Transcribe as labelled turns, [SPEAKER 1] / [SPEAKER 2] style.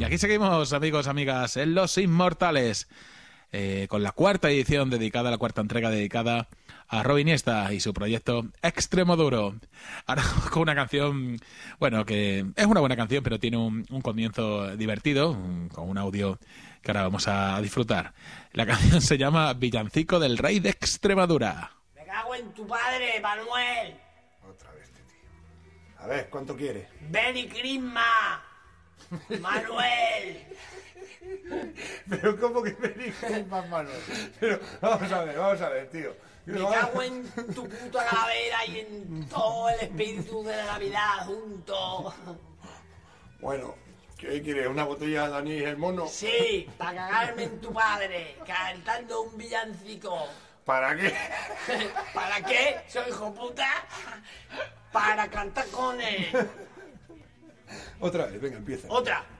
[SPEAKER 1] aquí seguimos, amigos, amigas, en Los Inmortales, con la cuarta edición dedicada, la cuarta entrega dedicada a Robin Iniesta y su proyecto Extremoduro. Ahora con una canción, bueno, que es una buena canción, pero tiene un comienzo divertido, con un audio que ahora vamos a disfrutar. La canción se llama Villancico del Rey de Extremadura.
[SPEAKER 2] ¡Me cago en tu padre, Manuel!
[SPEAKER 3] Otra vez, tío. A ver, ¿cuánto quieres?
[SPEAKER 2] ¡Benny Crisma! ¡Manuel!
[SPEAKER 3] Pero ¿cómo que me dices más Manuel? Pero vamos a ver, tío.
[SPEAKER 2] Me cago en tu puta calavera y en todo el espíritu de la Navidad junto.
[SPEAKER 3] Bueno, ¿qué quieres? ¿Una botella de anís el mono?
[SPEAKER 2] Sí, para cagarme en tu padre, cantando un villancico.
[SPEAKER 3] ¿Para qué?
[SPEAKER 2] ¿Para qué? Soy hijo puta. Para cantar con él.
[SPEAKER 3] Otra vez, venga, empieza.
[SPEAKER 2] Otra.